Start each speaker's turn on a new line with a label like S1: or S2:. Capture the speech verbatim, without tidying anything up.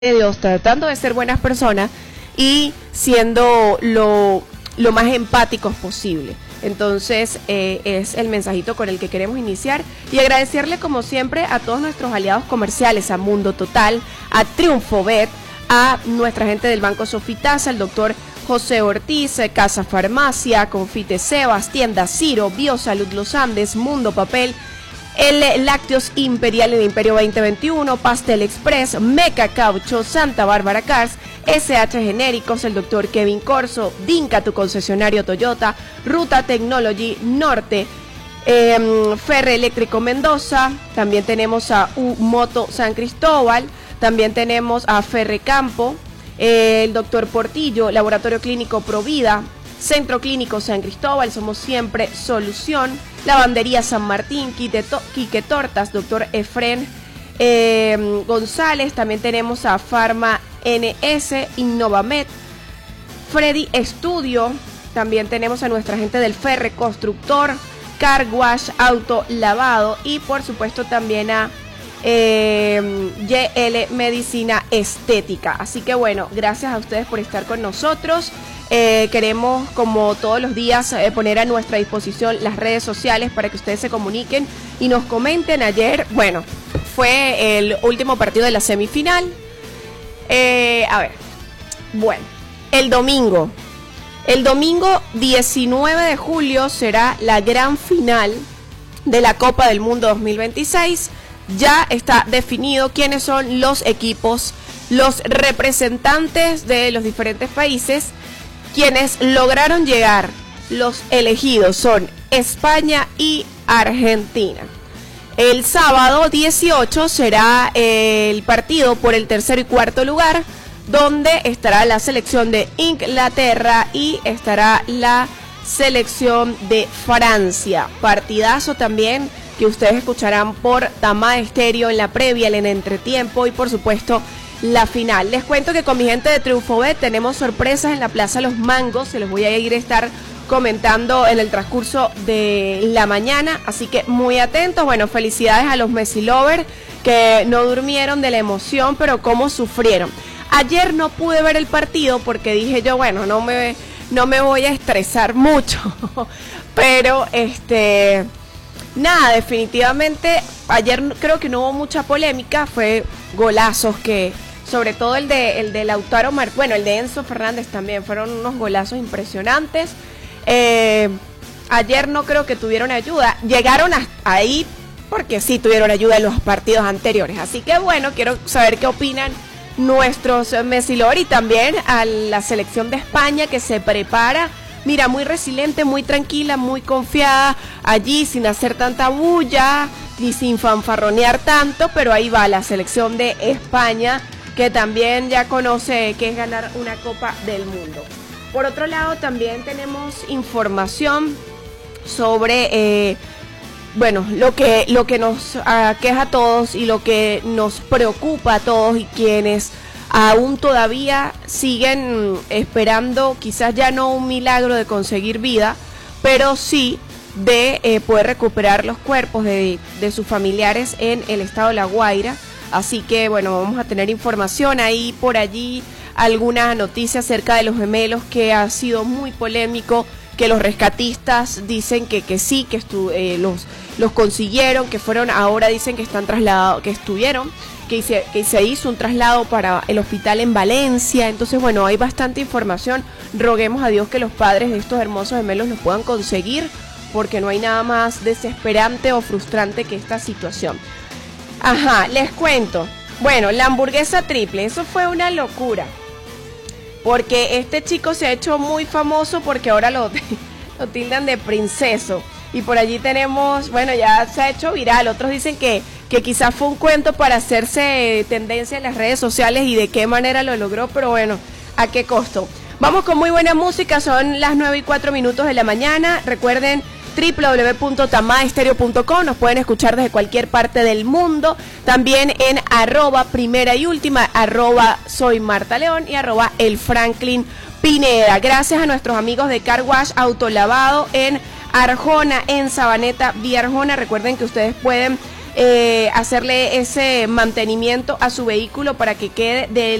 S1: Dios, tratando de ser buenas personas y siendo lo, lo más empáticos posible. Entonces eh, es el mensajito con el que queremos iniciar y agradecerle como siempre a todos nuestros aliados comerciales, a Mundo Total, a Triunfobet, a nuestra gente del Banco Sofitasa, el doctor José Ortiz, Casa Farmacia, Confite Sebas, Tienda Ciro, Biosalud Los Andes, Mundo Papel, el Lácteos Imperial en Imperio veinte veintiuno, Pastel Express, Meca Caucho, Santa Bárbara Cars, S H Genéricos, el doctor Kevin Corso, Dinka, tu concesionario Toyota, Ruta Technology Norte, eh, Ferre Eléctrico Mendoza, también tenemos a U Moto San Cristóbal, también tenemos a Ferre Campo, eh, el doctor Portillo, Laboratorio Clínico Provida, Centro Clínico San Cristóbal, somos siempre solución. Lavandería San Martín, Quique, to Quique Tortas, doctor Efren eh, González, también tenemos a Pharma N S, Innovamed, Freddy Estudio, también tenemos a nuestra gente del Ferre Constructor, Car Wash, Auto Lavado y por supuesto también a eh, Y L Medicina Estética. Así que bueno, gracias a ustedes por estar con nosotros. Eh, queremos, como todos los días, eh, poner a nuestra disposición las redes sociales para que ustedes se comuniquen y nos comenten. Ayer, bueno, fue el último partido de la semifinal. Eh, a ver, bueno, el domingo. El domingo diecinueve de julio será la gran final de la Copa del Mundo dos mil veintiséis. Ya está definido quiénes son los equipos, los representantes de los diferentes países. Quienes lograron llegar, los elegidos son España y Argentina. El sábado dieciocho será el partido por el tercero y cuarto lugar, donde estará la selección de Inglaterra y estará la selección de Francia. Partidazo también que ustedes escucharán por Tamá Estéreo en la previa, en el entretiempo y por supuesto la final. Les cuento que con mi gente de Triunfobet tenemos sorpresas en la Plaza Los Mangos, se los voy a ir a estar comentando en el transcurso de la mañana, así que muy atentos. Bueno, felicidades a los Messi Lovers que no durmieron de la emoción, pero cómo sufrieron. Ayer no pude ver el partido porque dije yo, bueno, no me, no me voy a estresar mucho, pero este... nada, definitivamente ayer creo que no hubo mucha polémica, fue golazos que, sobre todo el de el de Lautaro Mar, bueno, el de Enzo Fernández también, fueron unos golazos impresionantes. Eh, ayer no creo que tuvieron ayuda, llegaron hasta ahí porque sí tuvieron ayuda en los partidos anteriores, así que bueno, quiero saber qué opinan nuestros Messi Lord y también a la selección de España que se prepara. Mira, muy resiliente, muy tranquila, muy confiada, allí sin hacer tanta bulla y sin fanfarronear tanto, pero ahí va la selección de España, que también ya conoce qué es ganar una Copa del Mundo. Por otro lado, también tenemos información sobre, eh, bueno, lo que, lo que nos aqueja a todos y lo que nos preocupa a todos y quienes aún todavía siguen esperando, quizás ya no un milagro de conseguir vida, pero sí de eh, poder recuperar los cuerpos de, de sus familiares en el estado de La Guaira. Así que bueno, vamos a tener información ahí por allí, alguna noticia acerca de los gemelos que ha sido muy polémico, que los rescatistas dicen que, que sí, que estu eh, los, los consiguieron, que fueron, ahora dicen que están trasladados, que estuvieron, que se, que se hizo un traslado para el hospital en Valencia. Entonces bueno, hay bastante información, roguemos a Dios que los padres de estos hermosos gemelos los puedan conseguir, porque no hay nada más desesperante o frustrante que esta situación. Ajá, les cuento, bueno, la hamburguesa triple, eso fue una locura, porque este chico se ha hecho muy famoso porque ahora lo, lo tildan de princeso. Y por allí tenemos, bueno, ya se ha hecho viral, otros dicen que, que quizás fue un cuento para hacerse tendencia en las redes sociales y de qué manera lo logró, pero bueno, ¿a qué costo? Vamos con muy buena música, son las nueve y cuatro minutos de la mañana, recuerden doble u doble u doble u punto tamaestereo punto com, nos pueden escuchar desde cualquier parte del mundo, también en arroba primera y última, arroba soy Marta León y arroba el Franklin Pineda. Gracias a nuestros amigos de Car Wash Autolavado en Arjona, en Sabaneta, vía Arjona. Recuerden que ustedes pueden eh, hacerle ese mantenimiento a su vehículo para que quede de